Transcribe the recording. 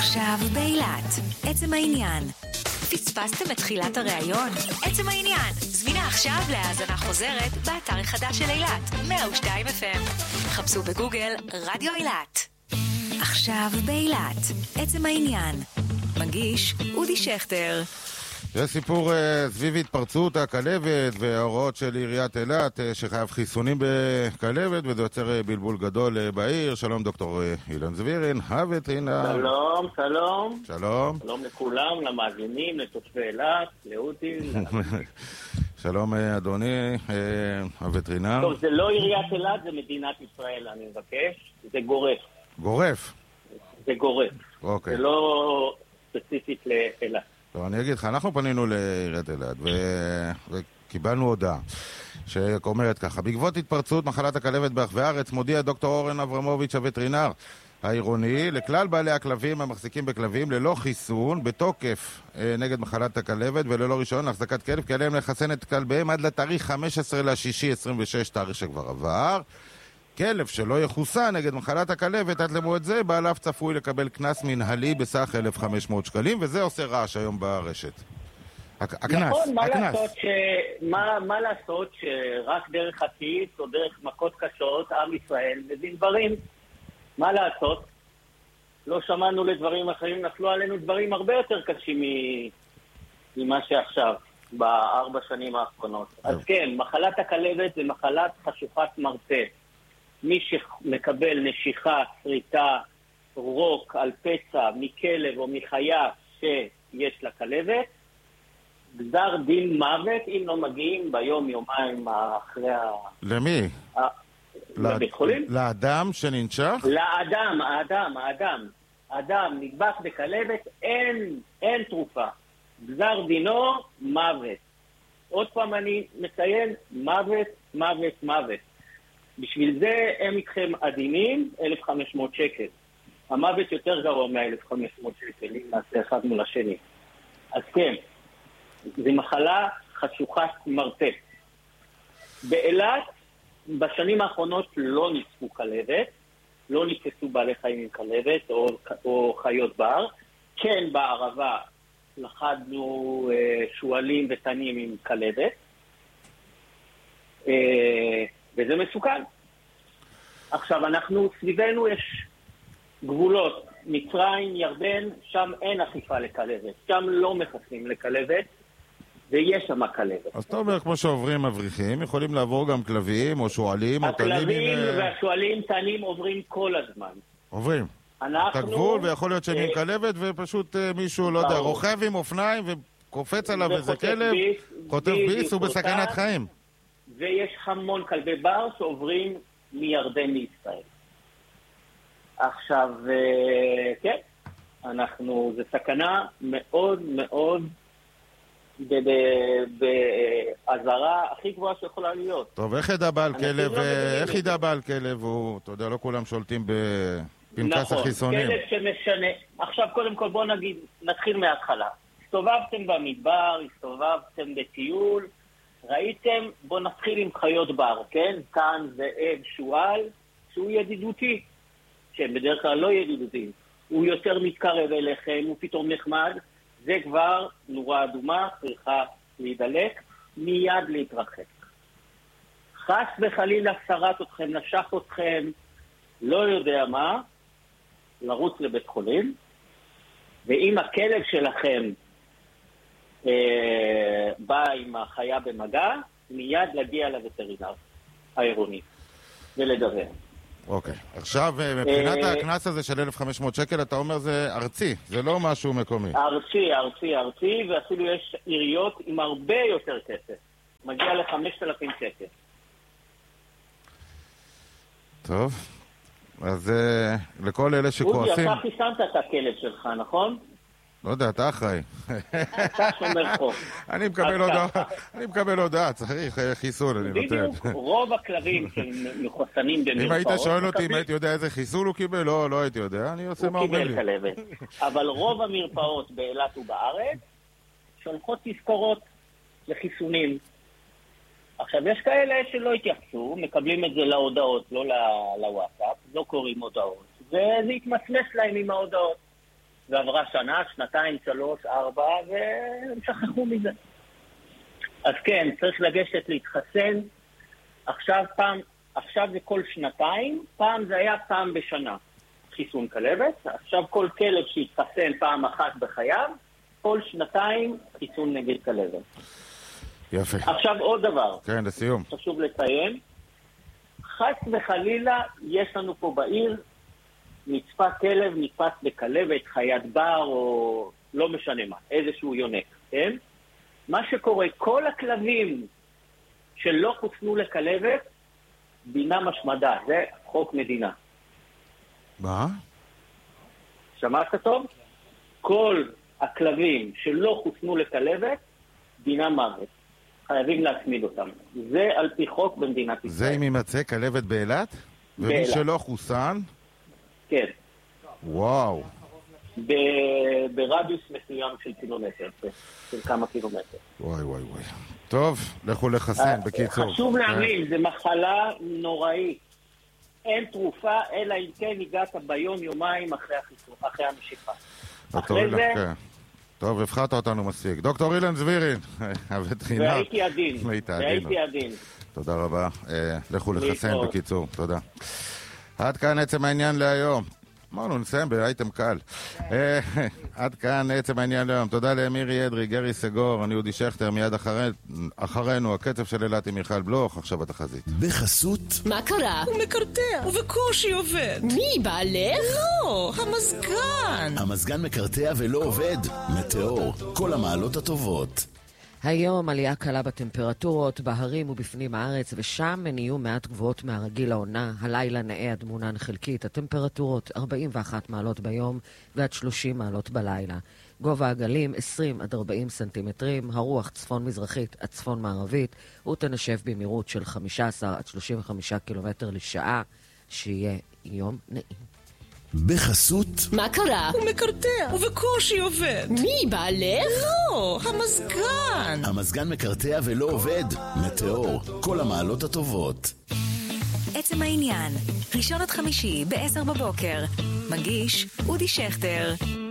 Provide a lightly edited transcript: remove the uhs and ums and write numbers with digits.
עכשיו באילת, עצם העניין. פספסתם את תחילת הראיון? עצם העניין. זמינה עכשיו להאזנה חוזרת באתר החדש של אילת, 102 FM. חפשו בגוגל רדיו אילת. עכשיו באילת, עצם העניין. מגיש אודי שכטר. זה סיפור סביב התפרצות הכלבת וההוראות של עיריית אילת שחייב חיסונים בכלבת, וזה יוצר בלבול גדול בעיר. שלום דוקטור אילן זבירין, הווטרינר. שלום, שלום. שלום. שלום לכולם, למאזינים, לתושבי אילת, לאודי. שלום אדוני, הווטרינר. טוב, זה לא עיריית אילת, זה מדינת ישראל, אני מבקש. זה גורף. גורף? זה גורף. אוקיי. זה לא ספציפית לאילת. טוב, אני אגיד לך, אנחנו פנינו לעיריית אילת וקיבלנו הודעה שאומרת ככה: בעקבות התפרצות מחלת הכלבת ברחבי הארץ מודיע דוקטור אורן אברמוביץ' הווטרינר העירוני לכלל בעלי הכלבים המחזיקים בכלבים ללא חיסון בתוקף נגד מחלת הכלבת וללא רישיון להחזקת כלב, כי עליהם לחסן את כלביהם עד לתאריך 15/6/26, תאריך שכבר עבר. כלב שלא יחוסן נגד מחלת הכלבת עד למועד זה, בעליו צפוי לקבל קנס מנהלי בסך 1,500 שקלים, וזה עושה רעש היום ברשת. הקנס, נכון, הקנס. מה לעשות שרק דרך הכיס או דרך מכות קשות עם ישראל מבין דברים? מה לעשות? לא שמענו לדברים אחרים, נפלו עלינו דברים הרבה יותר קשים ממה שעכשיו, ב4 שנים האחרונות. אז כן, מחלת הכלבת זה מחלת חשוכת מרפא. מי שמקבל נשיכה, שריטה, רוק על פצע מכלב או מחיה שיש לה כלבת, גזר דין מוות אם לא מגיעים ביום יומיים אחרי למי? לבית חולים? לאדם שננשך? האדם נדבק בכלבת, אין תרופה. גזר דינו מוות. עוד פעם אני מציין, מוות. בשביל זה הם איתכם עדינים, 1,500 שקל. המוות יותר גרוע מ-1,500 שקל, אם נעשה אחד מול השני. אז כן, זו מחלה חשוכת מרפא. באילת, בשנים האחרונות לא נצפו כלבת, לא נתפסו בעלי חיים עם כלבת או חיות בר. כן, בערבה לחדנו שואלים ותנים עם כלבת. וזה מסוכן. עכשיו, סביבנו יש גבולות, מצרים, ירדן, שם אין אכיפה לכלבת, שם לא מחסנים לכלבת, ויש שם כלבת. אז אתה אומר, כמו שעוברים מבריחים, יכולים לעבור גם כלבים או שואלים או תנים. הכלבים והשואלים תנים עוברים כל הזמן. עוברים. את הגבול, ויכול להיות שהם עם כלבת, ופשוט מישהו, לא יודע, רוכב עם אופניים וקופץ עליו איזה כלב, חוטף ביס, הוא בסכנת חיים. ויש המון כלבי בר שעוברים מירדן לישראל. עכשיו, כן, זה סכנה מאוד מאוד בעזרה הכי גבוהה שיכולה להיות. טוב, איך ידע בעל כלב, אתה יודע, לא כולם שולטים בפנקס החיסונים. נכון, כלב שמשנה. עכשיו, קודם כל, בוא נתחיל מההתחלה. הסתובבתם במדבר, הסתובבתם בטיול, ראיתם, בוא נתחיל עם חיות בר, כן? כאן זאב, שואל, שהוא ידידותי, שהם בדרך כלל לא ידידותיים. הוא יותר מתקרב אליכם, הוא פתאום נחמד, זה כבר נורה אדומה, צריכה להידלק, מיד להתרחק. חס וחלילה שרט אתכם, נשך אתכם, לא יודע מה, לרוץ לבית חולים, ואם הכלב שלכם בא עם החיה במגע, מיד להגיע לווטרינר העירוני ולדבר. אוקיי. עכשיו, מבחינת הכנס הזה של 1,500 שקל, אתה אומר זה ארצי, זה לא משהו מקומי. ארצי, ואפילו יש עיריות עם הרבה יותר כסף. מגיע ל5,000 שקל. טוב. אז לכל אלה שכועסים... אודי, אתה חיסנת את הכלב שלך, נכון? לא יודע, אתה אחראי. אתה שומר חוק. אני מקבל הודעה, צריך חיסון, אני נותן. בדיוק, רוב הכלבים שמחוסנים במרפאות... אם היית שואל אותי אם הייתי יודע איזה חיסון הוא קיבל, לא הייתי יודע, אני עושה מה אומר לי. הוא קיבל כלבת. אבל רוב המרפאות באילת ובארץ שולחות תזכורות לחיסונים. עכשיו, יש כאלה שלא התייחסו, מקבלים את זה להודעות, לא לוואטסאפ, לא קוראים הודעות, וזה יתמצמס להם עם ההודעות. ועברה שנה, שנתיים, 3, 4, והם שכחו מזה. אז כן, צריך לגשת להתחסן. עכשיו זה כל שנתיים, פעם זה היה פעם בשנה. חיסון כלבת, עכשיו כל כלב שהתחסן פעם אחת בחייו, כל שנתיים חיסון נגד כלבת. יפה. עכשיו עוד דבר. כן, לסיום. חשוב לציין, חס וחלילה יש לנו פה בעיר נצפה כלב, נתפס בכלבת, חיית בר או לא משנה מה, איזשהו יונק, כן? מה שקורה, כל הכלבים שלא חוסנו לכלבת, דינם השמדה, זה חוק מדינה. מה? שמעת טוב? כל הכלבים שלא חוסנו לכלבת, דינם מוות. חייבים להצמיד אותם. זה על פי חוק במדינת ישראל. זה אם יימצא כלבת באילת? ומי שלא חוסן? כן. וואו. ברדיוס מסוים של קילומטר, של כמה קילומטר. וואי וואי וואי. טוב, לכו לחסן, בקיצור. חשוב להבין, זה מחלה נוראית. אין תרופה, אלא אם כן הגעת ביום, יומיים אחרי המשיכה. אחרי זה... טוב, הפחדת אותנו מספיק. דוקטור אילן זבירין, הווטרינר. והייתי עדין. תודה רבה. לכו לחסן, בקיצור. תודה. עד כאן עצם העניין להיום. אמרנו, נסיים באייטם קל. עד כאן עצם העניין להיום. תודה לאמירי אדרי, גרי סגור, אני אודי שכטר, מיד אחרינו, הקצב של אילת עם מיכל בלוך, עכשיו התחזית. בחסות. מה קרה? הוא מקרטע, ובקושי עובד. מי, בעלך? לא, המזגן. המזגן מקרטע ולא עובד. מטאור, כל המעלות הטובות. היום עלייה קלה בטמפרטורות, בהרים ובפנים הארץ, ושם הן יהיו מעט גבוהות מהרגיל לעונה. הלילה נאה עד מעונן חלקית, הטמפרטורות 41 מעלות ביום ועד 30 מעלות בלילה. גובה הגלים 20 עד 40 סנטימטרים, הרוח צפון מזרחית עד צפון מערבית, ותנשב במהירות של 15 עד 35 קילומטר לשעה, שיהיה יום נעים. בחסות. מה קרה? הוא מקרטע, ובקושי עובד. מי, בעלך? לא, המזגן. המזגן מקרטע ולא עובד. מטאור, כל המעלות הטובות. עצם העניין, ראשון עד חמישי ב-10 בבוקר. מגיש אודי שכטר.